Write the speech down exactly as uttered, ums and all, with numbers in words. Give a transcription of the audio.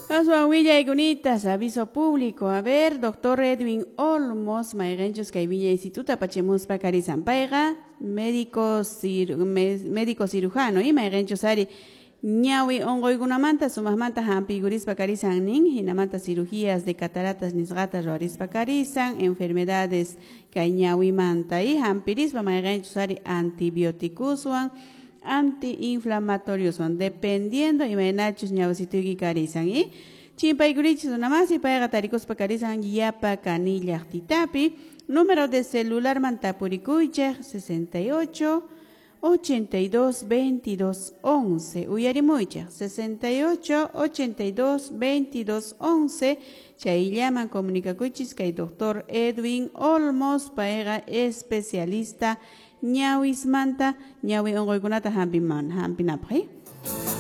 Villa y Gunitas, aviso público. A ver, doctor Edwin Olmos, Maigenchos, que Villa Instituto, Pachemus, Pacari Zampaiga, médico, cir, médico cirujano, y Maigenchos Ari, Ñawi, Ongo y Gunamanta, sumas mantas, Ampiguris, Pacari Ning, Hinamanta, cirugías de cataratas, Nisgatas, Roris, Pacari enfermedades, que hay Ñawi Manta, y Ampiris, Maigenchos Ari, antibióticos, antiinflamatorios son dependiendo y menachos ñawasito y carizan y chimpa y grichos una más y para gataricos pa carizan yapa canilla titapi número de celular mantapuricuiche sesenta y ocho ochenta y dos veintidós once uyarimuiche sesenta y ocho ochenta y dos veintidós once chay llaman comunicacuichis que doctor Edwin Olmos paega especialista Ñawis manta, ñawi ongoy kunata hampin man, hampin apre.